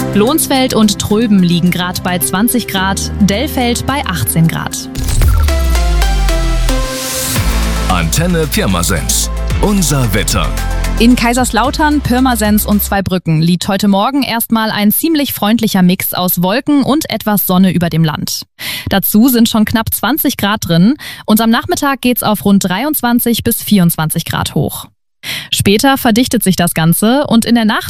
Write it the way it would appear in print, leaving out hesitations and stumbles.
Blonsfeld und Tröben liegen gerade bei 20 Grad, Dellfeld bei 18 Grad. Antenne Pirmasens. Unser Wetter. In Kaiserslautern, Pirmasens und Zweibrücken liegt heute Morgen erstmal ein ziemlich freundlicher Mix aus Wolken und etwas Sonne über dem Land. Dazu sind schon knapp 20 Grad drin und am Nachmittag geht's auf rund 23 bis 24 Grad hoch. Später verdichtet sich das Ganze und in der Nacht